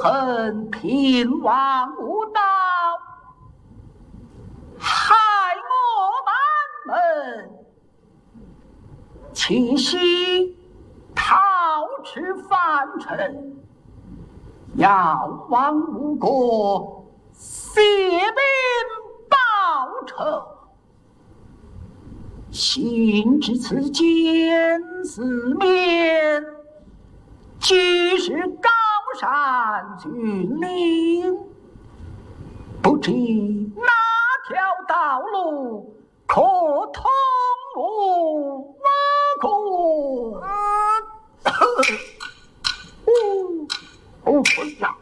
恨平王无道，害我满门，其心陶持凡尘，遥望吴国，血兵报仇。心知此间四面，俱是高山峻岭，不知哪条道路可通无苦。呀！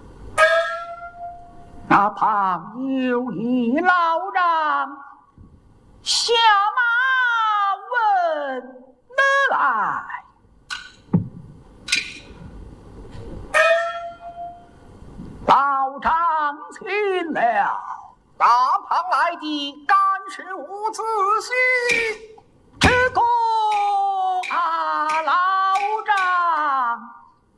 那旁有一老丈，下马问得来。老丈请了。 大旁来的敢是伍子胥？ 只顾老丈，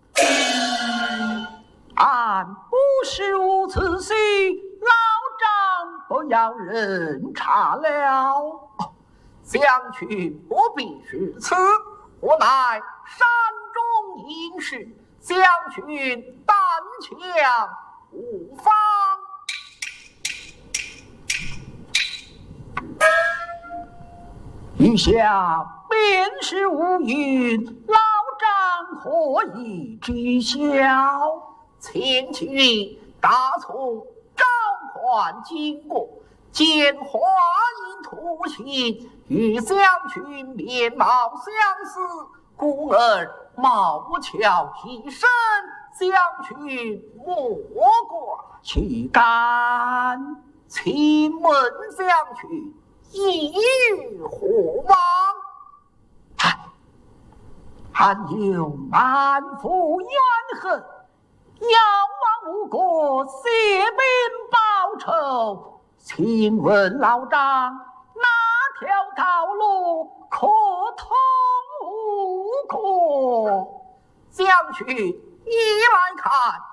俺不是伍子胥，老丈不要人查了。 将军不必是此，我乃山中隐士，将军单枪无妨。 余下便是无云，老丈何以知晓？ 前去大从召唤经过，见花影图形，与将军面貌相似，故而貌俏一身，将军莫怪。 岂敢？ 请问将军意欲何往？ 还有满腹怨恨，遥望吴国，血兵报仇。请问老丈，哪条道路可通吴国？ 将军一来看，